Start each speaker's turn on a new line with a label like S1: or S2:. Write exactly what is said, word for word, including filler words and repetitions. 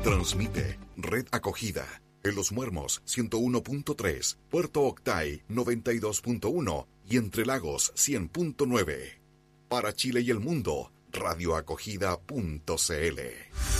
S1: Transmite Red Acogida en Los Muermos ciento uno punto tres, Puerto Octay noventa y dos punto uno y Entre Lagos cien punto nueve. Para Chile y el mundo, radioacogida punto c l.